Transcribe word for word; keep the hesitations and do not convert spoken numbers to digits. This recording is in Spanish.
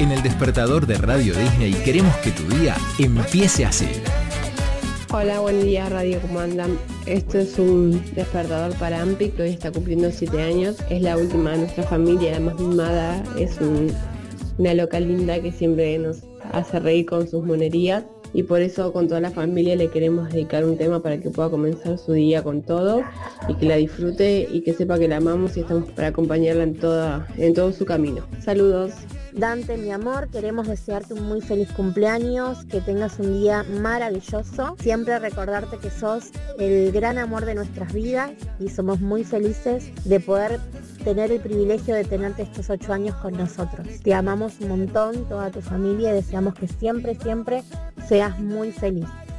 En el despertador de Radio Disney queremos que tu día empiece así. Hola, buen día Radio, ¿cómo andan? Esto es un despertador para Ampi, que hoy está cumpliendo siete años. Es la última de nuestra familia, la más mimada. Es un, una loca linda que siempre nos hace reír con sus monerías. Y por eso con toda la familia le queremos dedicar un tema para que pueda comenzar su día con todo y que la disfrute y que sepa que la amamos y estamos para acompañarla en, toda, en todo su camino. Saludos. Dante, mi amor, queremos desearte un muy feliz cumpleaños, que tengas un día maravilloso, siempre recordarte que sos el gran amor de nuestras vidas y somos muy felices de poder tener el privilegio de tenerte estos ocho años con nosotros. Te amamos un montón, toda tu familia, y deseamos que siempre, siempre seas muy feliz.